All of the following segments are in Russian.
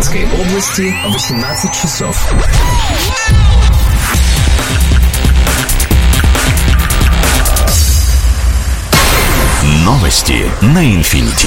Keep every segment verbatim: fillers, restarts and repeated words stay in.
Брянской области восемнадцать часов. Новости на Инфинити.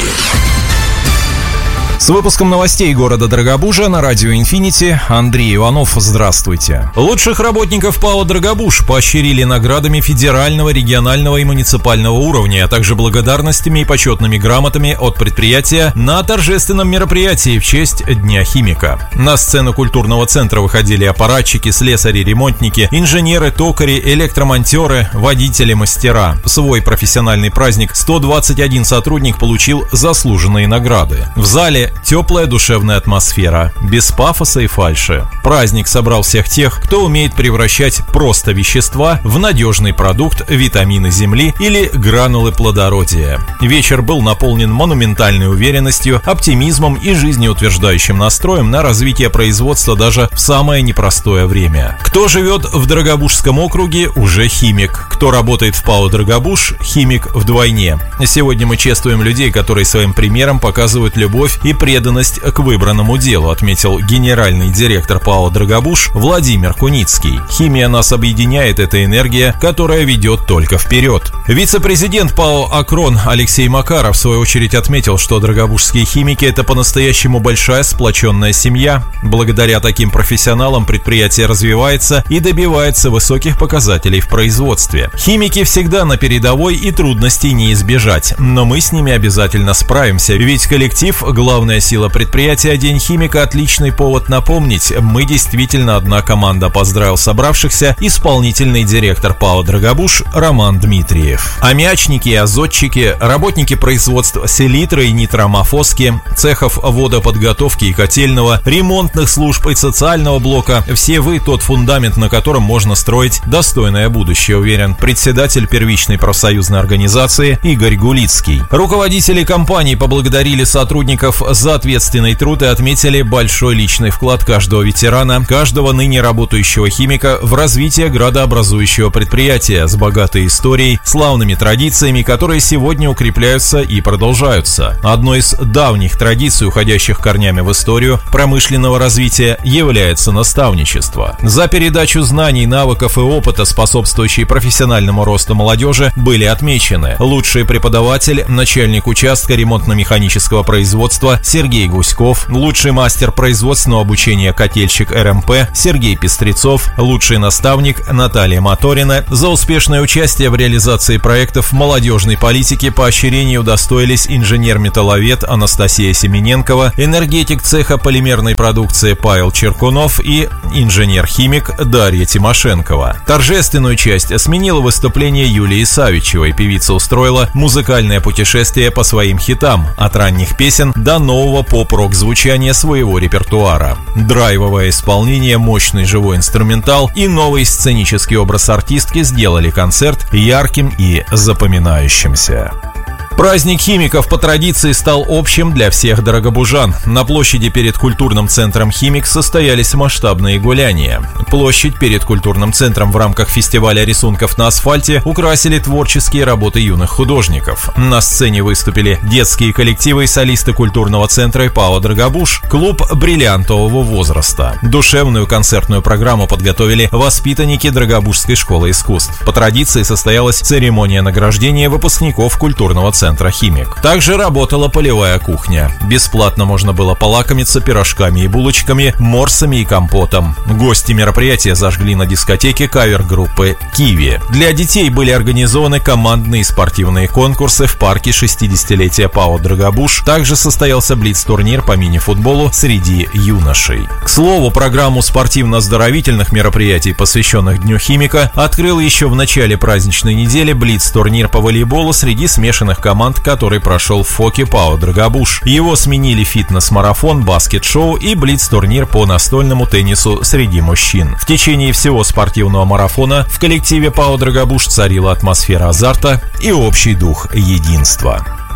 С выпуском новостей города Дорогобужа на радио «Инфинити» Андрей Иванов. Здравствуйте. Лучших работников ПАО «Дорогобуж» поощрили наградами федерального, регионального и муниципального уровня, а также благодарностями и почетными грамотами от предприятия на торжественном мероприятии в честь Дня химика. На сцену культурного центра выходили аппаратчики, слесари, ремонтники, инженеры, токари, электромонтеры, водители, мастера. В свой профессиональный праздник сто двадцать один сотрудник получил заслуженные награды. В зале теплая душевная атмосфера, без пафоса и фальши. Праздник собрал всех тех, кто умеет превращать просто вещества в надежный продукт, витамины земли или гранулы плодородия. Вечер был наполнен монументальной уверенностью, оптимизмом и жизнеутверждающим настроем на развитие производства даже в самое непростое время. Кто живет в Дорогобужском округе, уже химик. Кто работает в ПАО «Дорогобуж», химик вдвойне. Сегодня мы чествуем людей, которые своим примером показывают любовь и преданность к выбранному делу, отметил генеральный директор ПАО «Дорогобуж» Владимир Куницкий. Химия нас объединяет, это энергия, которая ведет только вперед. Вице-президент ПАО «Акрон» Алексей Макаров в свою очередь отметил, что дорогобужские химики – это по-настоящему большая сплоченная семья. Благодаря таким профессионалам предприятие развивается и добивается высоких показателей в производстве. Химики всегда на передовой и трудностей не избежать, но мы с ними обязательно справимся, ведь коллектив – главная сила предприятия. День химика – отличный повод напомнить, мы действительно одна команда, поздравил собравшихся исполнительный директор ПАО «Дорогобуж» Роман Дмитриев. Аммиачники и азотчики, работники производств селитры и нитромофоски, цехов водоподготовки и котельного, ремонтных служб и социального блока – все вы тот фундамент, на котором можно строить достойное будущее, уверен председатель первичной профсоюзной организации Игорь Гулицкий. Руководители компаний поблагодарили сотрудников за ответственный труд и отметили большой личный вклад каждого ветерана, каждого ныне работающего химика в развитие градообразующего предприятия с богатой историей, славными традициями, которые сегодня укрепляются и продолжаются. Одной из давних традиций, уходящих корнями в историю промышленного развития, является наставничество. За передачу знаний, навыков и опыта, способствующий профессиональному росту молодежи, были отмечены лучший преподаватель, начальник участка ремонтно-механического производства Сергей Гуськов, лучший мастер производственного обучения котельщик эр эм пэ Сергей Пестрецов, лучший наставник Наталья Моторина. За успешное участие в реализации проектов молодежной политики поощрению удостоились инженер-металловед Анастасия Семененкова, энергетик цеха полимерной продукции Павел Черкунов и инженер-химик Дарья Тимошенкова. Торжественную часть сменила выступление Юлии Савичевой. Певица устроила музыкальное путешествие по своим хитам, от ранних песен до нового поп-рок звучания своего репертуара. Драйвовое исполнение, мощный живой инструментал и новый сценический образ артистки сделали концерт ярким и запоминающимся. Праздник химиков по традиции стал общим для всех дорогобужан. На площади перед культурным центром «Химик» состоялись масштабные гуляния. Площадь перед культурным центром в рамках фестиваля рисунков на асфальте украсили творческие работы юных художников. На сцене выступили детские коллективы и солисты культурного центра ПАО «Дорогобуж», клуб бриллиантового возраста. Душевную концертную программу подготовили воспитанники Дорогобужской школы искусств. По традиции состоялась церемония награждения выпускников культурного центра центра «Химик». Также работала полевая кухня. Бесплатно можно было полакомиться пирожками и булочками, морсами и компотом. Гости мероприятия зажгли на дискотеке кавер-группы «Киви». Для детей были организованы командные спортивные конкурсы в парке шестидесятилетия ПАО «Дорогобуж». Также состоялся блиц-турнир по мини-футболу среди юношей. К слову, программу спортивно-оздоровительных мероприятий, посвященных Дню химика, открыл еще в начале праздничной недели блиц-турнир по волейболу среди смешанных команд, который прошел в ФОКе ПАО «Дорогобуж». Его сменили фитнес-марафон, баскет-шоу и блиц-турнир по настольному теннису среди мужчин. В течение всего спортивного марафона в коллективе ПАО «Дорогобуж» царила атмосфера азарта и общий дух единства.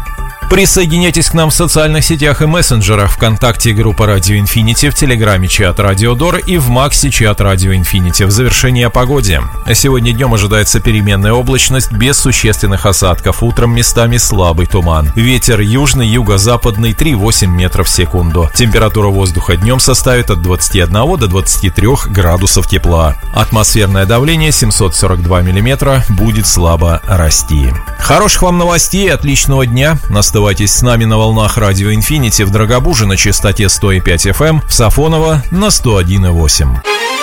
Присоединяйтесь к нам в социальных сетях и мессенджерах. ВКонтакте группа Радио Инфинити, в Телеграме чат Радио Дор и в Максе чат Радио Инфинити. В завершении о погоде. Сегодня днем ожидается переменная облачность без существенных осадков. Утром местами слабый туман. Ветер южный, юго-западный три-восемь метров в секунду. Температура воздуха днем составит от двадцати одного до двадцати трёх градусов тепла. Атмосферное давление семьсот сорок два миллиметра будет слабо расти. Хороших вам новостей и отличного дня. Оставайтесь с нами на волнах Радио Инфинити в Драгобуже на частоте сто и пять эф эм, в Сафоново на сто один и восемь.